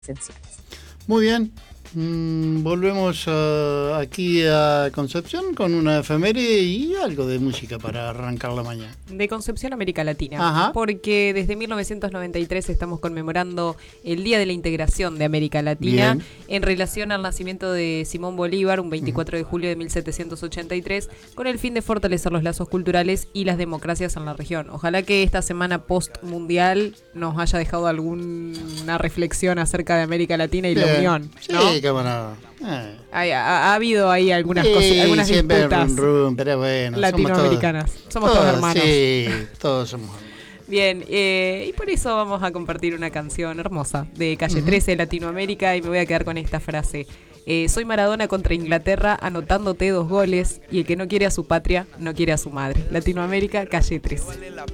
esenciales. Muy bien. Volvemos aquí a Concepción con una efeméride y algo de música para arrancar la mañana. De Concepción, América Latina. Ajá. Porque desde 1993 estamos conmemorando el Día de la Integración de América Latina. Bien. En relación al nacimiento de Simón Bolívar, un 24 de julio de 1783, con el fin de fortalecer los lazos culturales y las democracias en la región. Ojalá que esta semana post-mundial nos haya dejado alguna reflexión acerca de América Latina y la unión, ¿no? Sí, cómo no. Ha habido ahí algunas cosas, algunas siempre disputas pero bueno, latinoamericanas. Somos todos hermanos. Sí, todos somos hermanos. Bien, y por eso vamos a compartir una canción hermosa de Calle 13, Latinoamérica, y me voy a quedar con esta frase. Soy Maradona contra Inglaterra, anotándote 2 goles, y el que no quiere a su patria, no quiere a su madre. Latinoamérica, Calle 13.